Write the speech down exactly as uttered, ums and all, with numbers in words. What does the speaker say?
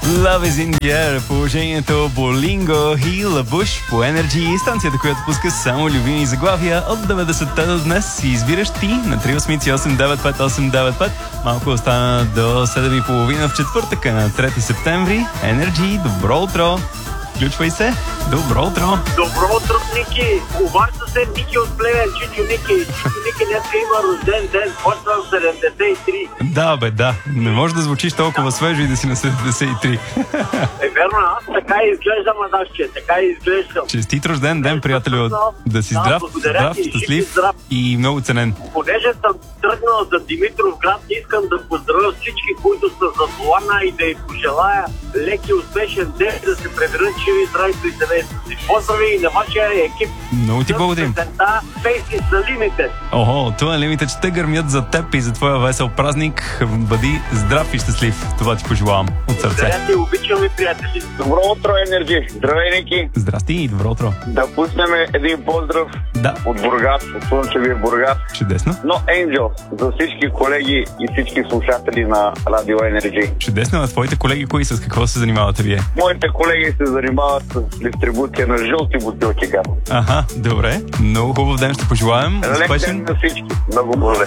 Love is in the air, положението Болинго и Лабуш по Energy, станцията, която пуска само любими заглавия от деветдесетте до днес. И избираш ти на три осем осем девет пет осем девет пет. Малко остана до седем и половина в четвъртъка на трети септември. Energy, добро утро! Включвай се. Добро утро. Добро утро, Ники. Обажда се Ники от Плевен, Чичо Ники. Чичо Ники днеска има рожден ден, почвам седемдесет и три. Да, бе, да. Не може да звучиш толкова свежо и да си на седемдесет и три. Е, верно, аз така изглеждам, Адашче, така изглеждам. Честит рожден ден, приятелю. Да си здрав, здрав, щастлив и много ценен. Понеже съм тръгнал за Димитров град, искам да поздравя всички, които са за Злана и да й пожелая лек и успешен ден, да се преберат живи, здрави и семейството си. Поздрави и на вашия екип. Много ти благодарим. Faces the Limited. Охо, това Limited ще гърмят за теб и за твоя весел празник. Бъди здрав и щастлив. Това ти пожелавам от сърце. Здравейте, обичам и приятели. Добро утро, Енерджи. Здравей, Ники. Здрасти и добро утро. Да пуснем един поздрав Да. от Бургас, от слънчевия Бургас. Чудесно. Но Angel, за всички колеги и всички слушатели на Радио Енерджи. Чудесно, а твоите колеги кои с какво се занимавате вие? Моите колеги се занимават с дистрибуция на жълти бутилки газ. Аха, добре. Много хубав ден ще пожелаем. Лек ден Успешен. на всички. Много благодаря.